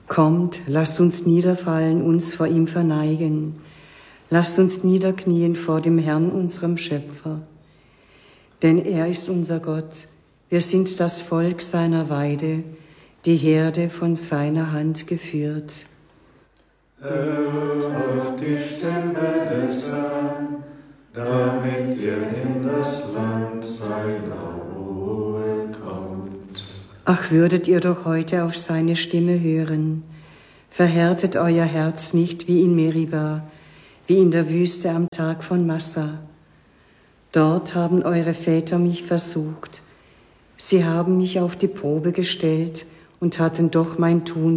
Kommt, lasst uns niederfallen, uns vor ihm verneigen. Lasst uns niederknien vor dem Herrn, unserem Schöpfer. Denn er ist unser Gott, wir sind das Volk seiner Weide, die Herde von seiner Hand geführt. Hört auf die Stimme des Herrn, damit ihr in das Land seiner Ruhe kommt. Ach, würdet ihr doch heute auf seine Stimme hören. Verhärtet euer Herz nicht wie in Meriba, wie in der Wüste am Tag von Massa. Dort haben eure Väter mich versucht. Sie haben mich auf die Probe gestellt und hatten doch mein Tun